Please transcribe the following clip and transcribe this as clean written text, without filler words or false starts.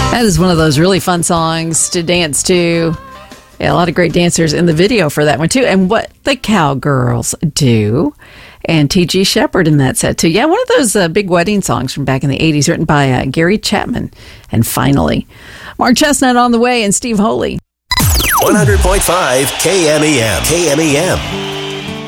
That is one of those really fun songs to dance to. Yeah, a lot of great dancers in the video for that one, too. And What the Cowgirls Do. And T.G. Shepherd in that set, too. Yeah, one of those big wedding songs from back in the 80s, written by Gary Chapman. And finally, Mark Chestnut on the way and Steve Holy. 100.5 KMEM. KMEM.